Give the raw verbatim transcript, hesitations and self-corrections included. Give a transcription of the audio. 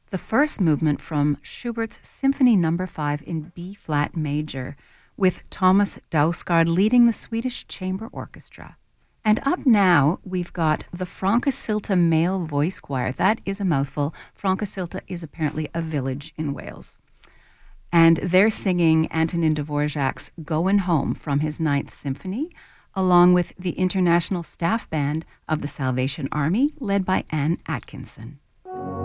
the first movement from Schubert's Symphony Number five in B-flat major, with Thomas Dausgaard leading the Swedish Chamber Orchestra. And up now, we've got the Francasylta Male Voice Choir. That is a mouthful. Francasylta is apparently a village in Wales. And they're singing Antonin Dvorak's Goin' Home from his Ninth Symphony, along with the International Staff Band of the Salvation Army, led by Anne Atkinson.